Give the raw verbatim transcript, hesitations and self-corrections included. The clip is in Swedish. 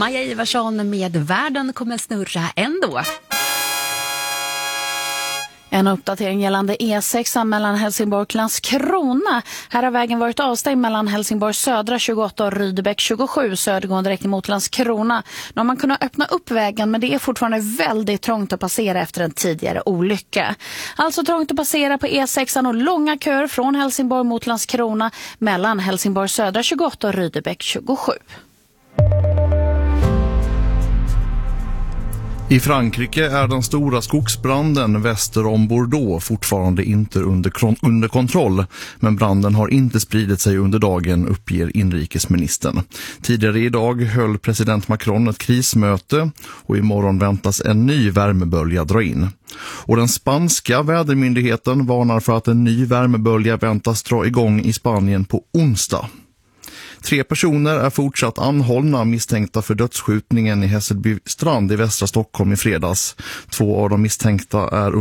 Maja Ivarsson med Världen kommer snurra ändå. En uppdatering gällande E sex mellan Helsingborg och Landskrona. Här har vägen varit avstängd mellan Helsingborg södra tjugoåtta och Rydebäck tjugosju södergående direkt mot Landskrona. Nu har man kunnat öppna upp vägen, men det är fortfarande väldigt trångt att passera efter en tidigare olycka. Alltså trångt att passera på E sex och långa köer från Helsingborg mot Landskrona mellan Helsingborg södra tjugoåtta och Rydebäck tjugosju. I Frankrike är den stora skogsbranden väster om Bordeaux fortfarande inte under, under kontroll, men branden har inte spridit sig under dagen, uppger inrikesministern. Tidigare idag höll president Macron ett krismöte och imorgon väntas en ny värmebölja dra in. Och den spanska vädermyndigheten varnar för att en ny värmebölja väntas dra igång i Spanien på onsdag. Tre personer är fortsatt anhållna misstänkta för dödsskjutningen i Hässelby strand i västra Stockholm i fredags. Två av de misstänkta är